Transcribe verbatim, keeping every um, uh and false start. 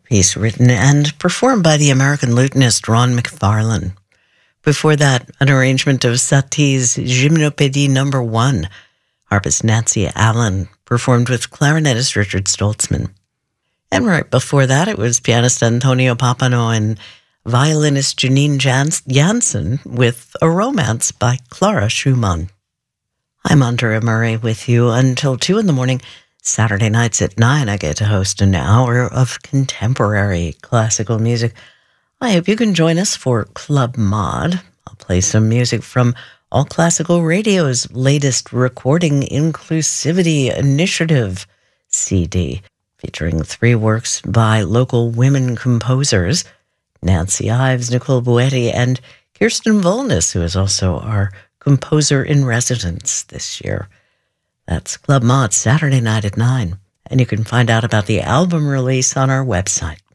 piece written and performed by the American lutenist Ron McFarlane. Before that, an arrangement of Satie's Gymnopédie number one, harpist Nancy Allen, performed with clarinetist Richard Stoltzman. And right before that, it was pianist Antonio Pappano and violinist Janine Jans- Jansen with A Romance by Clara Schumann. I'm Andrea Murray with you until two in the morning. Saturday nights at nine, I get to host an hour of contemporary classical music. I hope you can join us for Club Mod. I'll play some music from All Classical Radio's latest Recording Inclusivity Initiative C D, featuring three works by local women composers, Nancy Ives, Nicole Boetti, and Kirsten Volness, who is also our composer in residence this year. That's Club Mod, Saturday night at nine. And you can find out about the album release on our website.